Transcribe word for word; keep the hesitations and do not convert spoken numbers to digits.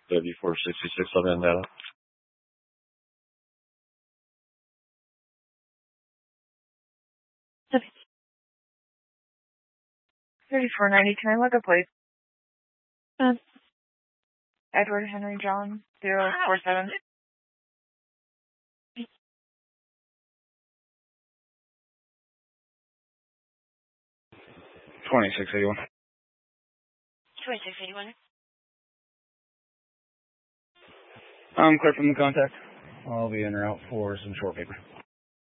W four sixty-six on data. thirty-four ninety, can I look up, please? Uh, Edward Henry John, zero four seven. twenty-six eighty-one. twenty-six eighty-one. I'm clear from the contact. I'll be in or out for some short paper.